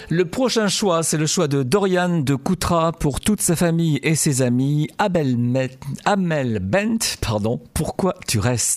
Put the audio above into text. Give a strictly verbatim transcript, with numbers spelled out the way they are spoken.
Le prochain choix, c'est le choix de Dorian de Coutras pour toute sa famille et ses amis. Abel Met- Amel Bent, pardon, pourquoi tu restes ?